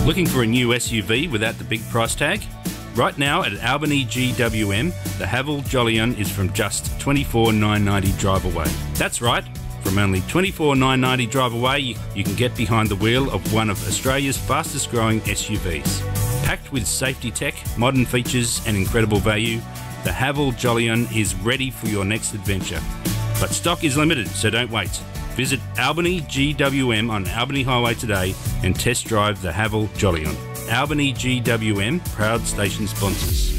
Looking for a new SUV without the big price tag? Right now at Albany GWM, the Haval Jolion is from just $24,990 drive away. That's right, from only $24,990 drive away, you can get behind the wheel of one of Australia's fastest growing SUVs. Packed with safety tech, modern features and incredible value, the Haval Jolion is ready for your next adventure. But stock is limited, so don't wait. Visit Albany GWM on Albany Highway today and test drive the Haval Jolion. Albany GWM, proud station sponsors.